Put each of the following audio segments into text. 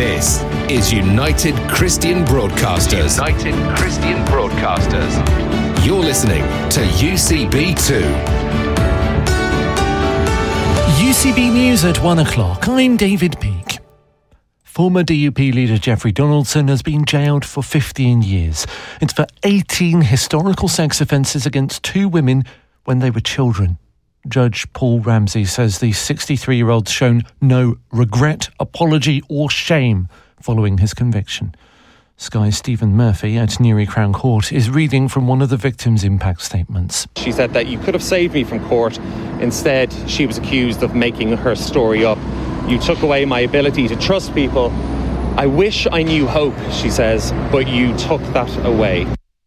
This is United Christian Broadcasters. United Christian Broadcasters. You're listening to UCB2. UCB News at 1 o'clock. I'm David Peake. Former DUP leader Jeffrey Donaldson has been jailed for 15 years. It's for 18 historical sex offences against 2 women when they were children. Judge Paul Ramsey says the 63-year-old's shown no regret, apology or shame following his conviction. Sky's Stephen Murphy at Newry Crown Court is reading from one of the victims' impact statements. She said that you could have saved me from court. Instead, she was accused of making her story up. You took away my ability to trust people. I wish I knew hope, she says, but you took that away.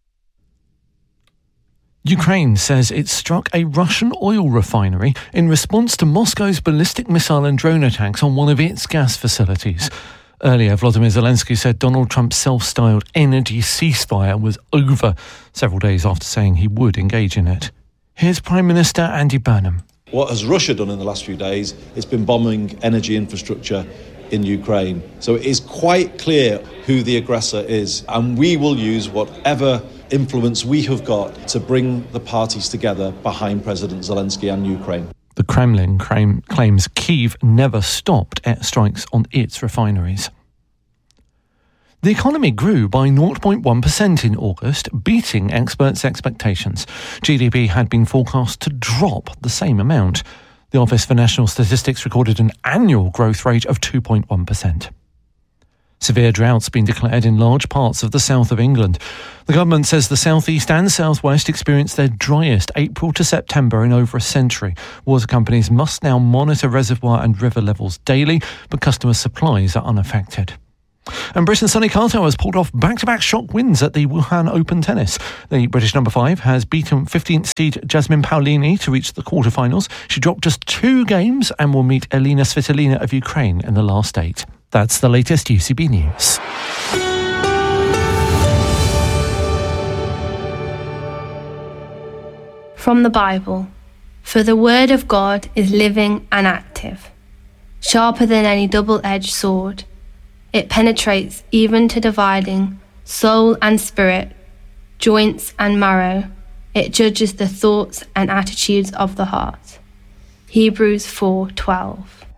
Ukraine says it struck a Russian oil refinery in response to Moscow's ballistic missile and drone attacks on one of its gas facilities. Earlier, Volodymyr Zelensky said Donald Trump's self-styled energy ceasefire was over, several days after saying he would engage in it. Here's Prime Minister Andy Burnham. What has Russia done in the last few days? It's been bombing energy infrastructure in Ukraine. So it is quite clear who the aggressor is, and we will use whatever influence we have got to bring the parties together behind President Zelensky and Ukraine. The Kremlin claims Kyiv never stopped airstrikes on its refineries. The economy grew by 0.1% in August, beating experts' expectations. GDP had been forecast to drop the same amount. The Office for National Statistics recorded an annual growth rate of 2.1%. Severe droughts been declared in large parts of the south of England. The government says the southeast and southwest experienced their driest April to September in over a century. Water companies must now monitor reservoir and river levels daily, but customer supplies are unaffected. And Britain's Sonny Carter has pulled off back-to-back shock wins at the Wuhan Open Tennis. The British number 5 has beaten 15th seed Jasmine Paolini to reach the quarterfinals. She dropped just 2 games and will meet Elina Svitolina of Ukraine in the last 8. That's the latest UCB News. From the Bible. For the word of God is living and active, sharper than any double-edged sword. It penetrates even to dividing soul and spirit, joints and marrow. It judges the thoughts and attitudes of the heart. Hebrews 4:12.